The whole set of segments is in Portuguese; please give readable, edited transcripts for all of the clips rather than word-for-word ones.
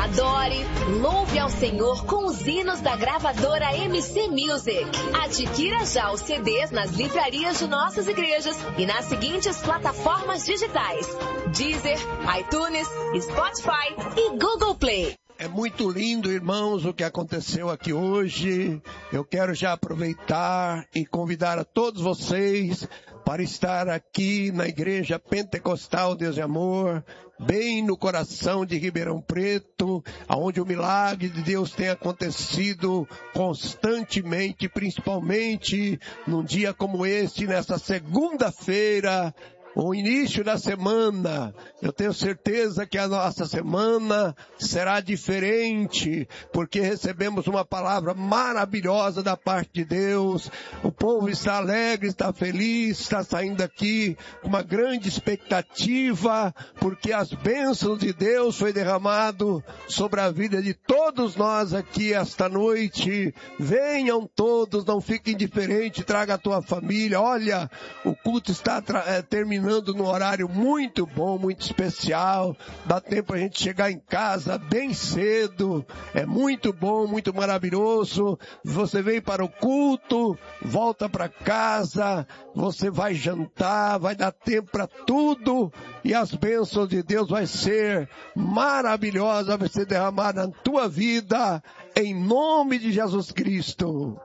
Adore, louve ao Senhor com os hinos da gravadora MC Music. Adquira já os CDs nas livrarias de nossas igrejas e nas seguintes plataformas digitais: Deezer, iTunes, Spotify e Google Play. É muito lindo, irmãos, o que aconteceu aqui hoje. Eu quero já aproveitar e convidar a todos vocês para estar aqui na Igreja Pentecostal Deus e Amor, bem no coração de Ribeirão Preto, onde o milagre de Deus tem acontecido constantemente, principalmente num dia como este, nessa segunda-feira, o início da semana. Eu tenho certeza que a nossa semana será diferente, porque recebemos uma palavra maravilhosa da parte de Deus. O povo está alegre, está feliz, está saindo aqui com uma grande expectativa, porque as bênçãos de Deus foi derramado sobre a vida de todos nós aqui esta noite. Venham todos, não fiquem indiferentes, traga a tua família. Olha, o culto está terminando no horário muito bom, muito especial. Dá tempo a gente chegar em casa bem cedo. É muito bom, muito maravilhoso. Você vem para o culto, volta para casa, você vai jantar, vai dar tempo para tudo. E as bênçãos de Deus vai ser maravilhosa, vai ser derramada na tua vida, em nome de Jesus Cristo.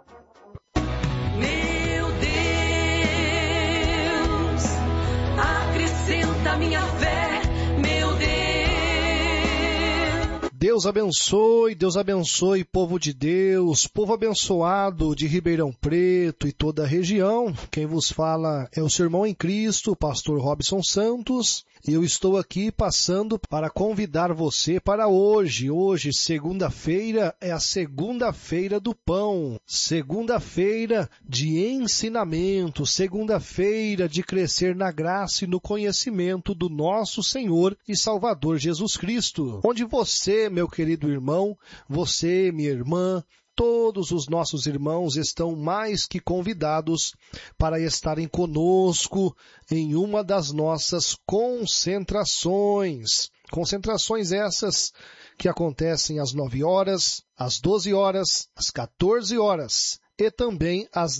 Da minha fé, meu Deus abençoe, povo de Deus, povo abençoado de Ribeirão Preto e toda a região. Quem vos fala é o seu irmão em Cristo, pastor Robson Santos. E eu estou aqui passando para convidar você para hoje. Hoje, segunda-feira, é a segunda-feira do pão. Segunda-feira de ensinamento. Segunda-feira de crescer na graça e no conhecimento do nosso Senhor e Salvador Jesus Cristo. Onde você, meu querido irmão, você, minha irmã, todos os nossos irmãos estão mais que convidados para estarem conosco em uma das nossas concentrações. Concentrações essas que acontecem às 9 horas, às 12 horas, às 14 horas e também às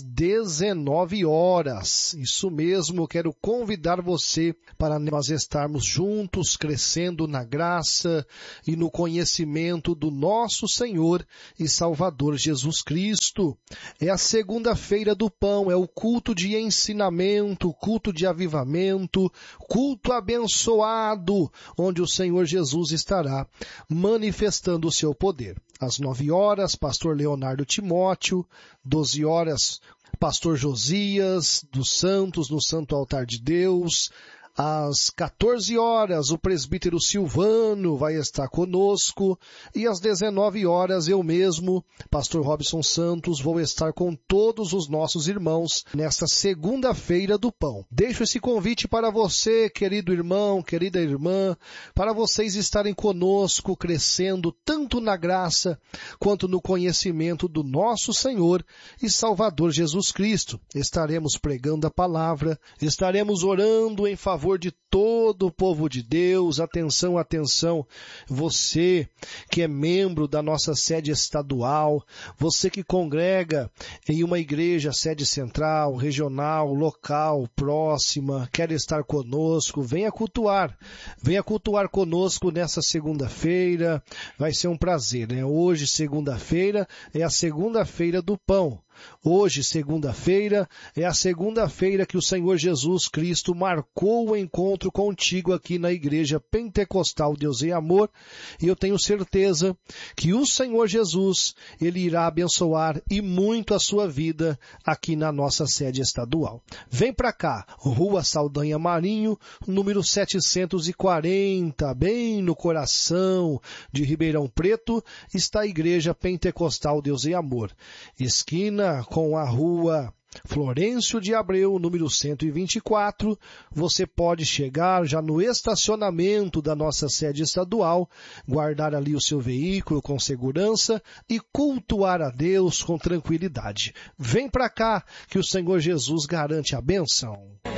19 horas. Isso mesmo, quero convidar você para nós estarmos juntos, crescendo na graça e no conhecimento do nosso Senhor e Salvador Jesus Cristo. É a segunda-feira do pão, é o culto de ensinamento, culto de avivamento, culto abençoado, onde o Senhor Jesus estará manifestando o seu poder. Às 9 horas, pastor Leonardo Timóteo, 12 horas, pastor Josias dos Santos, no Santo Altar de Deus. Às 14 horas, o presbítero Silvano vai estar conosco. E às 19 horas, eu mesmo, pastor Robson Santos, vou estar com todos os nossos irmãos nesta segunda-feira do pão. Deixo esse convite para você, querido irmão, querida irmã, para vocês estarem conosco, crescendo tanto na graça quanto no conhecimento do nosso Senhor e Salvador Jesus Cristo. Estaremos pregando a palavra, estaremos orando em favor de todo o povo de Deus. Atenção, atenção, você que é membro da nossa sede estadual, você que congrega em uma igreja, sede central, regional, local, próxima, quer estar conosco, venha cultuar conosco nessa segunda-feira, vai ser um prazer, né? Hoje, segunda-feira, é a segunda-feira do pão. Hoje, segunda-feira, é a segunda-feira que o Senhor Jesus Cristo marcou o encontro contigo aqui na Igreja Pentecostal Deus e Amor, e eu tenho certeza que o Senhor Jesus, Ele irá abençoar e muito a sua vida aqui na nossa sede estadual. Vem pra cá, Rua Saldanha Marinho, número 740, bem no coração de Ribeirão Preto, está a Igreja Pentecostal Deus e Amor. Esquina com a Rua Florêncio de Abreu, número 124, você pode chegar já no estacionamento da nossa sede estadual, guardar ali o seu veículo com segurança e cultuar a Deus com tranquilidade. Vem para cá que o Senhor Jesus garante a bênção.